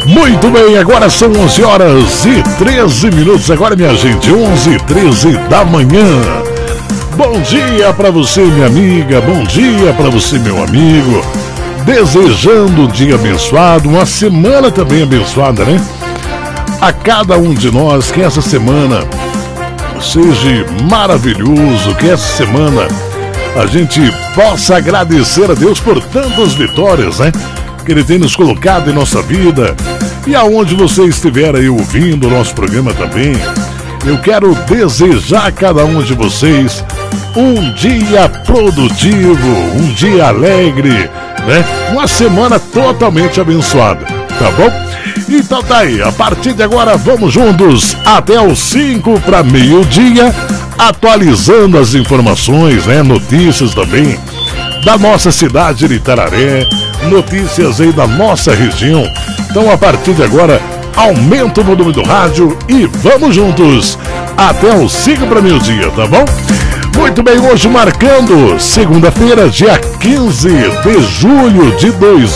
Muito bem, agora são 11 horas e 13 minutos. Agora, minha gente, 11h13 da manhã. Bom dia pra você, minha amiga. Bom dia pra você, meu amigo. Desejando um dia abençoado, uma semana também abençoada, né? A cada um de nós, que essa semana seja maravilhoso, que essa semana a gente possa agradecer a Deus por tantas vitórias, né? Que Ele tem nos colocado em nossa vida. E aonde você estiver aí ouvindo o nosso programa também, eu quero desejar a cada um de vocês um dia produtivo, um dia alegre, né? Uma semana totalmente abençoada, tá bom? Então tá aí, a partir de agora vamos juntos até os 5 para meio-dia, atualizando as informações, né? Notícias também da nossa cidade de Itararé, notícias aí da nossa região. Então a partir de agora, aumenta o volume do rádio e vamos juntos até os 5 para meio-dia, tá bom? Muito bem, hoje marcando segunda-feira, dia 15 de julho de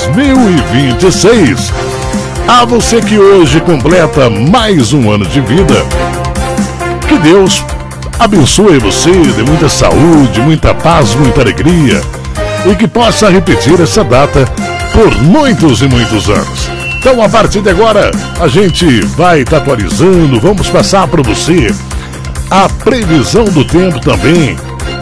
2026. A você que hoje completa mais um ano de vida, que Deus abençoe você, dê muita saúde, muita paz, muita alegria, e que possa repetir essa data por muitos e muitos anos. Então, a partir de agora, a gente vai estar atualizando, vamos passar para você a previsão do tempo também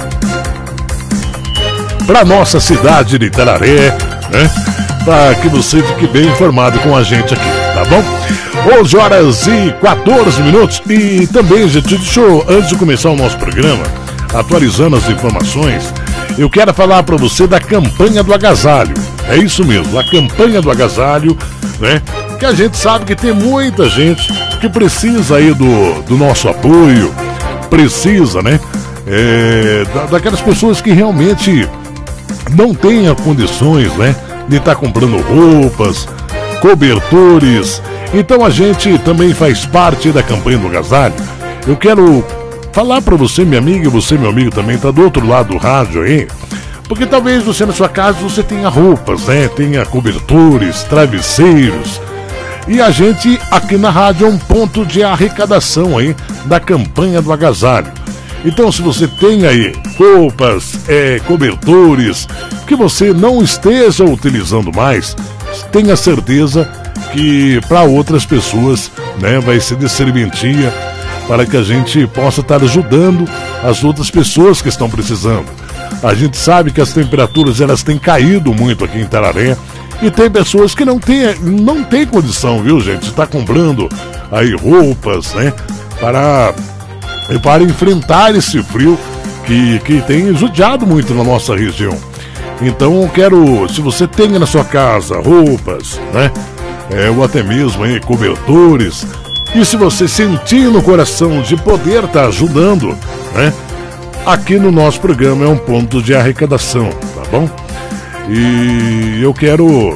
para nossa cidade de Itararé, né? Para que você fique bem informado com a gente aqui, tá bom? 11 horas e 14 minutos. E também, gente, deixa eu, antes de começar o nosso programa, atualizando as informações, eu quero falar para você da campanha do agasalho. É isso mesmo, a campanha do agasalho, né? Que a gente sabe que tem muita gente que precisa aí do nosso apoio, precisa, né? Daquelas pessoas que realmente não têm condições, né? De estar comprando roupas, cobertores. Então a gente também faz parte da campanha do agasalho. Eu quero falar para você, minha amiga, e você, meu amigo, também tá do outro lado do rádio aí, porque talvez você na sua casa você tenha roupas, né? Tenha cobertores, travesseiros. E a gente aqui na rádio é um ponto de arrecadação aí da campanha do agasalho. Então, se você tem aí roupas, cobertores que você não esteja utilizando mais, tenha certeza que para outras pessoas, né, vai ser de serventia para que a gente possa estar ajudando as outras pessoas que estão precisando. A gente sabe que as temperaturas elas têm caído muito aqui em Itararé e tem pessoas que não tem condição, viu, gente, de estar comprando aí roupas, né, para enfrentar esse frio que tem judiado muito na nossa região. Então eu quero, se você tem na sua casa roupas, né, ou até mesmo aí, cobertores, e se você sentir no coração de poder estar ajudando, né, aqui no nosso programa é um ponto de arrecadação, tá bom? E eu quero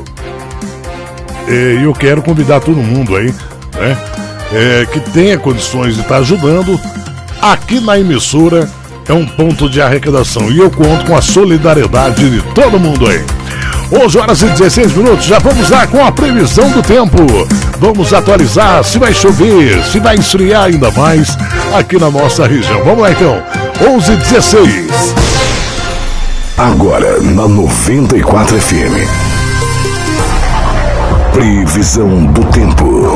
convidar todo mundo aí, né, que tenha condições de estar ajudando. Aqui na emissora é um ponto de arrecadação e eu conto com a solidariedade de todo mundo aí. 11 horas e 16 minutos, já vamos lá com a previsão do tempo. Vamos atualizar se vai chover, se vai esfriar ainda mais aqui na nossa região. Vamos lá então, 11h16. Agora na 94 FM. Previsão do tempo.